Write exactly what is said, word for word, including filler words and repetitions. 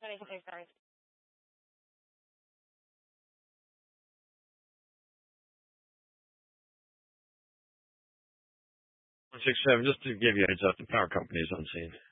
twenty-six, sorry. one six seven, just to give you a heads up, the power company is on scene.